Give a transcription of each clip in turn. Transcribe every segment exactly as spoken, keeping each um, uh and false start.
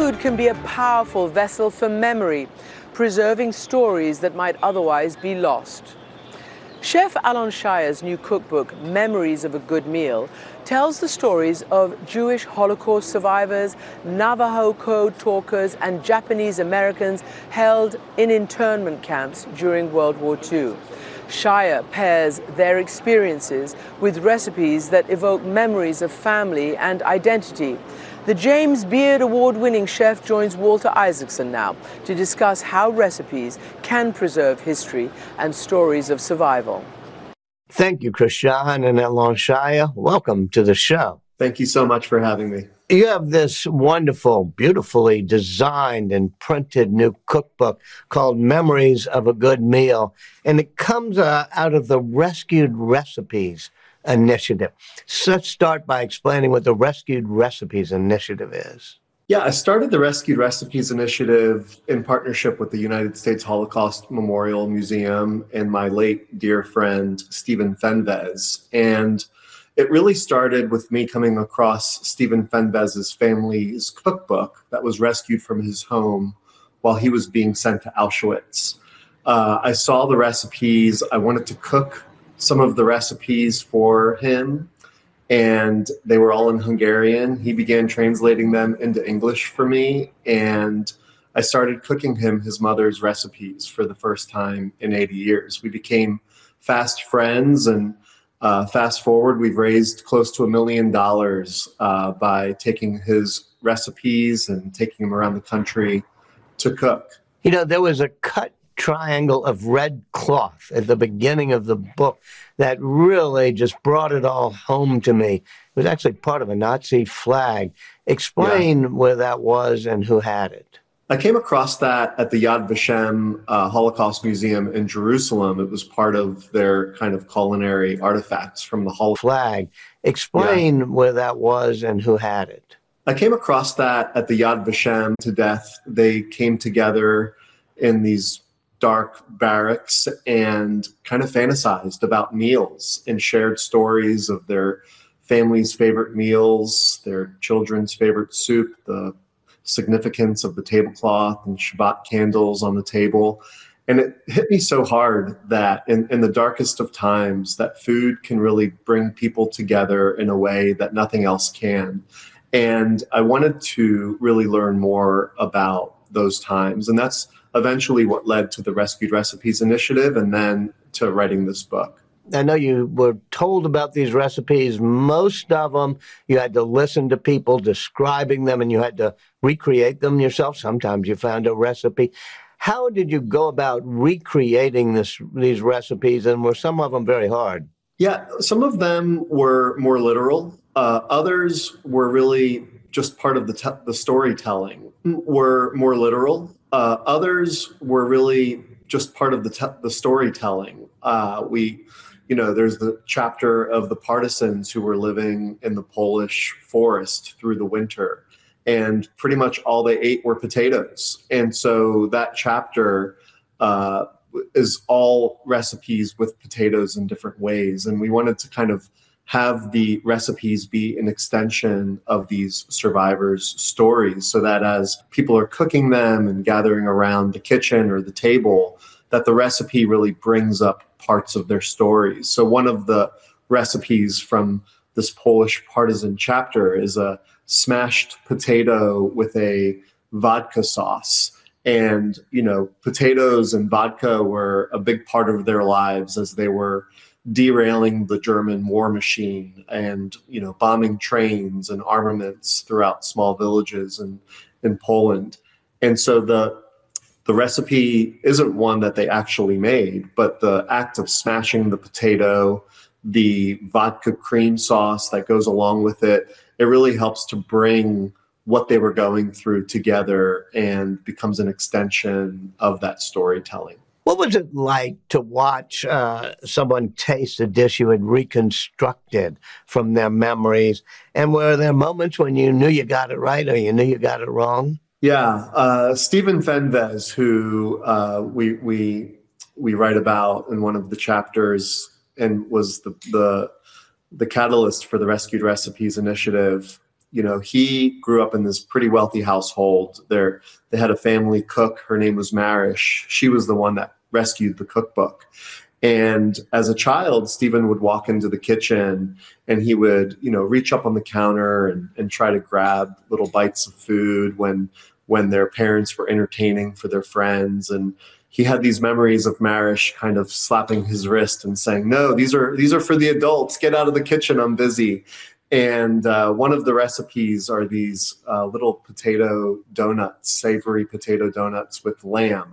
Food can be a powerful vessel for memory, preserving stories that might otherwise be lost. Chef Alon Shaya's new cookbook, Memories of a Good Meal, tells the stories of Jewish Holocaust survivors, Navajo code talkers, and Japanese Americans held in internment camps during World War Two. Shaya pairs their experiences with recipes that evoke memories of family and identity. The James Beard Award-winning chef joins Walter Isaacson now to discuss how recipes can preserve history and stories of survival. Thank you, Christian and Alon Shaya. Welcome to the show. Thank you so much for having me. You have this wonderful, beautifully designed and printed new cookbook called Memories of a Good Meal, and it comes uh, out of the Rescued Recipes Initiative. So let's start by explaining what the Rescued Recipes Initiative is. Yeah, I started the Rescued Recipes Initiative in partnership with the United States Holocaust Memorial Museum and my late dear friend, Stephen Fenves. And it really started with me coming across Stephen Fenves' family's cookbook that was rescued from his home while he was being sent to Auschwitz. Uh, I saw the recipes. I wanted to cook some of the recipes for him, and they were all in Hungarian. He began translating them into English for me, and I started cooking him his mother's recipes for the first time in eighty years. We became fast friends, and uh, fast forward, we've raised close to a million dollars uh, by taking his recipes and taking them around the country to cook. You know, there was a cut triangle of red cloth at the beginning of the book that really just brought it all home to me. It was actually part of a Nazi flag. Explain yeah. where that was and who had it. I came across that at the Yad Vashem uh, Holocaust Museum in Jerusalem. It was part of their kind of culinary artifacts from the Holocaust flag. Explain yeah. where that was and who had it. I came across that at the Yad Vashem to death. They came together in these dark barracks and kind of fantasized about meals and shared stories of their family's favorite meals, their children's favorite soup, the significance of the tablecloth and Shabbat candles on the table. And it hit me so hard that in, in the darkest of times, that food can really bring people together in a way that nothing else can. And I wanted to really learn more about those times. And that's eventually what led to the Rescued Recipes Initiative and then to writing this book. I know you were told about these recipes. Most of them, you had to listen to people describing them and you had to recreate them yourself. Sometimes you found a recipe. How did you go about recreating this, these recipes, and were some of them very hard? Yeah, some of them were more literal. Uh, others were really just part of the, te- the storytelling, were more literal. Uh, others were really just part of the te- the storytelling. Uh, we, you know, there's the chapter of the partisans who were living in the Polish forest through the winter, and pretty much all they ate were potatoes. And so that chapter uh, is all recipes with potatoes in different ways. And we wanted to kind of have the recipes be an extension of these survivors' stories so that as people are cooking them and gathering around the kitchen or the table, that the recipe really brings up parts of their stories. So one of the recipes from this Polish partisan chapter is a smashed potato with a vodka sauce. And, you know, potatoes and vodka were a big part of their lives as they were derailing the German war machine and, you know, bombing trains and armaments throughout small villages in, in Poland. And so the the recipe isn't one that they actually made, but the act of smashing the potato, the vodka cream sauce that goes along with it, it really helps to bring what they were going through together and becomes an extension of that storytelling. What was it like to watch uh, someone taste a dish you had reconstructed from their memories? And were there moments when you knew you got it right or you knew you got it wrong? Yeah, uh, Stephen Fenves, who uh, we we we write about in one of the chapters, and was the the, the catalyst for the Rescued Recipes Initiative. you know, he grew up in this pretty wealthy household. There, they had a family cook. Her name was Marish. She was the one that rescued the cookbook. And as a child, Stephen would walk into the kitchen and he would, you know, reach up on the counter and, and try to grab little bites of food when when their parents were entertaining for their friends. And he had these memories of Marish kind of slapping his wrist and saying, "No, these are these are for the adults. Get out of the kitchen. I'm busy." And uh, one of the recipes are these uh, little potato donuts, savory potato donuts with lamb.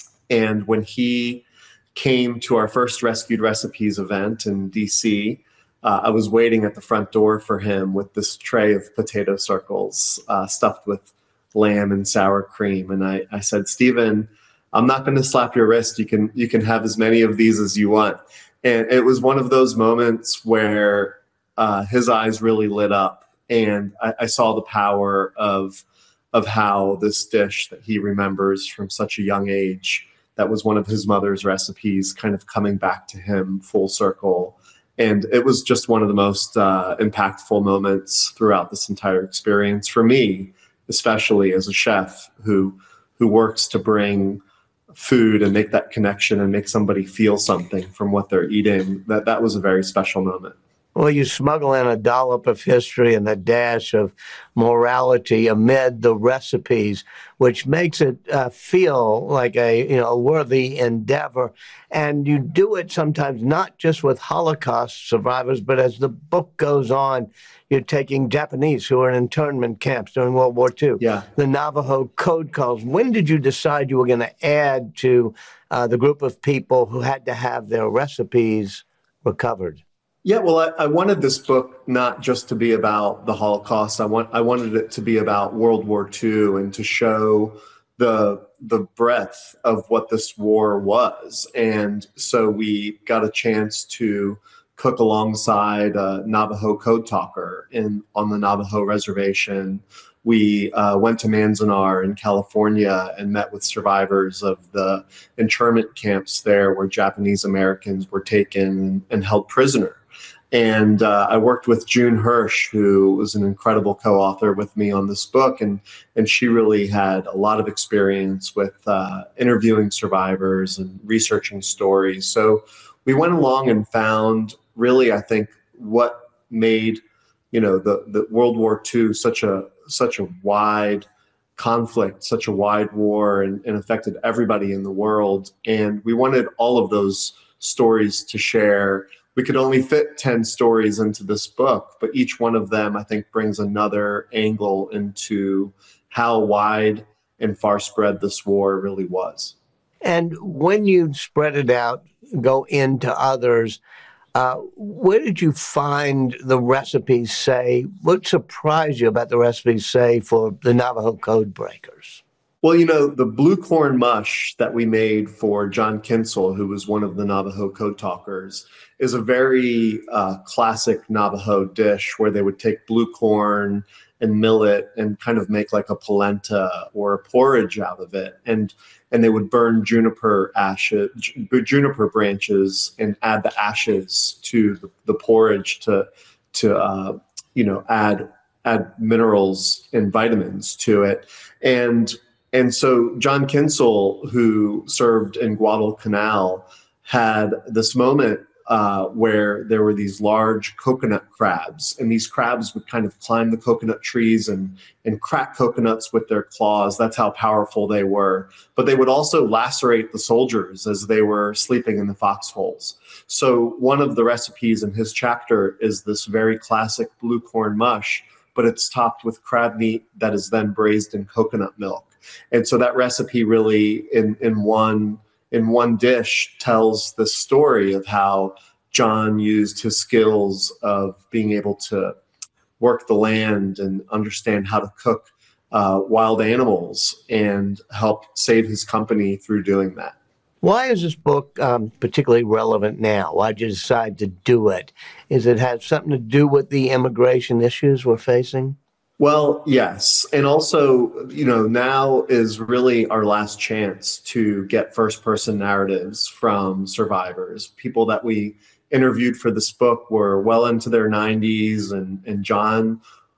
And when he came to our first Rescued Recipes event in D C, uh, I was waiting at the front door for him with this tray of potato circles uh, stuffed with lamb and sour cream. And I, I said, "Stephen, I'm not going to slap your wrist. You can you can have as many of these as you want." And it was one of those moments where uh, his eyes really lit up, and I, I saw the power of of how this dish that he remembers from such a young age, that was one of his mother's recipes, kind of coming back to him full circle. And it was just one of the most uh, impactful moments throughout this entire experience for me, especially as a chef who who works to bring food and make that connection and make somebody feel something from what they're eating. That that was a very special moment. Well, you smuggle in a dollop of history and a dash of morality amid the recipes, which makes it uh, feel like a you know a worthy endeavor. And you do it sometimes not just with Holocaust survivors, but as the book goes on, you're taking Japanese who are in internment camps during World War Two. Yeah. The Navajo code calls. When did you decide you were going to add to uh, the group of people who had to have their recipes recovered? Yeah, well, I, I wanted this book not just to be about the Holocaust. I want I wanted it to be about World War Two and to show the the breadth of what this war was. And so we got a chance to cook alongside a Navajo code talker in on the Navajo reservation. We uh, went to Manzanar in California and met with survivors of the internment camps there where Japanese Americans were taken and, and held prisoner. And uh, I worked with June Hirsch, who was an incredible co-author with me on this book. And, and she really had a lot of experience with uh, interviewing survivors and researching stories. So we went along and found really, I think, what made, you know, the, the World War Two such a such a wide conflict, such a wide war, and, and affected everybody in the world. And we wanted all of those stories to share. We could only fit ten stories into this book, but each one of them, I think, brings another angle into how wide and far spread this war really was. And when you spread it out, go into others, uh, where did you find the recipes say? What surprised you about the recipes say for the Navajo code breakers? Well, you know, the blue corn mush that we made for John Kinsel, who was one of the Navajo code talkers, is a very uh, classic Navajo dish where they would take blue corn and millet and kind of make like a polenta or a porridge out of it. And and they would burn juniper ashes, juniper branches and add the ashes to the, the porridge to, to uh, you know, add add minerals and vitamins to it. And And so John Kinsel, who served in Guadalcanal, had this moment uh, where there were these large coconut crabs, and these crabs would kind of climb the coconut trees and, and crack coconuts with their claws. That's how powerful they were. But they would also lacerate the soldiers as they were sleeping in the foxholes. So one of the recipes in his chapter is this very classic blue corn mush, but it's topped with crab meat that is then braised in coconut milk. And so that recipe really in, in one in one dish tells the story of how John used his skills of being able to work the land and understand how to cook uh, wild animals and help save his company through doing that. Why is this book um, particularly relevant now? Why did you decide to do it? Is it have something to do with the immigration issues we're facing? Well, yes. And also, you know, now is really our last chance to get first-person narratives from survivors. People that we interviewed for this book were well into their nineties, and, and John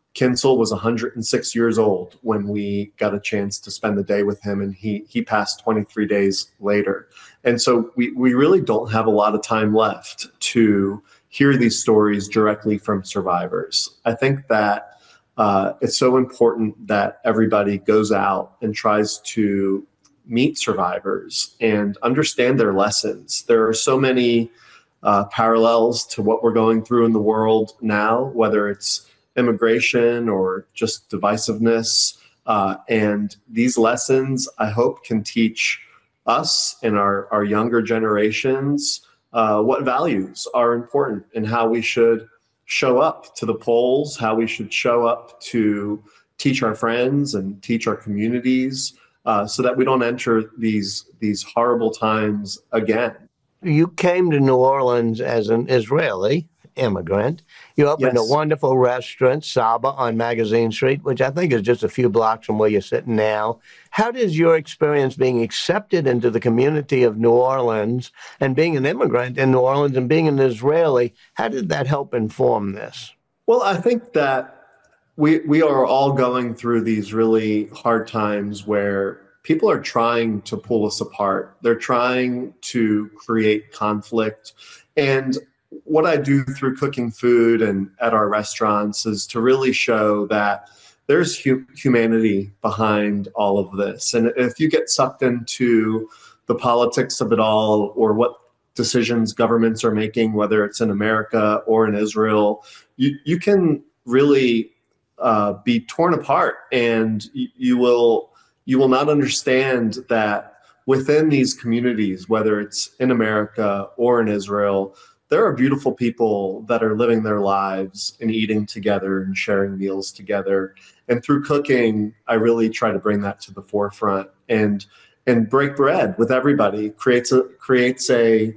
Kinsel was one hundred six years old when we got a chance to spend the day with him, and he he passed twenty-three days later. And so we, we really don't have a lot of time left to hear these stories directly from survivors. I think that uh, it's so important that everybody goes out and tries to meet survivors and understand their lessons. There are so many uh, parallels to what we're going through in the world now, whether it's immigration or just divisiveness. Uh, and these lessons, I hope, can teach us and our, our younger generations uh, what values are important and how we should show up to the polls, how we should show up to teach our friends and teach our communities uh, so that we don't enter these, these horrible times again. You came to New Orleans as an Israeli immigrant. You opened Yes. a wonderful restaurant, Saba, on Magazine Street, which I think is just a few blocks from where you're sitting now. How does your experience being accepted into the community of New Orleans and being an immigrant in New Orleans and being an Israeli, how did that help inform this? Well, I think that we we are all going through these really hard times where people are trying to pull us apart. They're trying to create conflict. And what I do through cooking food and at our restaurants is to really show that there's hu- humanity behind all of this. And if you get sucked into the politics of it all or what decisions governments are making, whether it's in America or in Israel, you, you can really uh, be torn apart, and you, you will you will not understand that within these communities, whether it's in America or in Israel, there are beautiful people that are living their lives and eating together and sharing meals together. And through cooking, I really try to bring that to the forefront and and break bread with everybody. Creates a creates a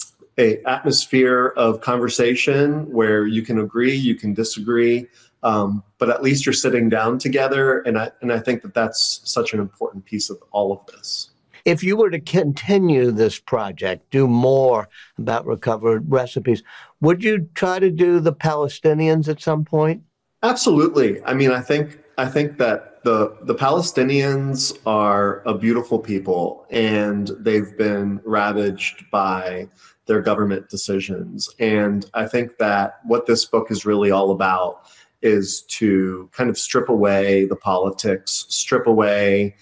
a atmosphere of conversation where you can agree, you can disagree, um, but at least you're sitting down together. And I and I think that that's such an important piece of all of this. If you were to continue this project, do more about recovered recipes, would you try to do the Palestinians at some point? Absolutely. I mean, I think I think that the the Palestinians are a beautiful people, and they've been ravaged by their government decisions. And I think that what this book is really all about is to kind of strip away the politics, strip away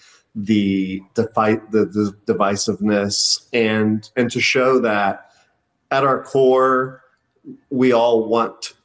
the defi- the, the divisiveness, and and to show that at our core, we all want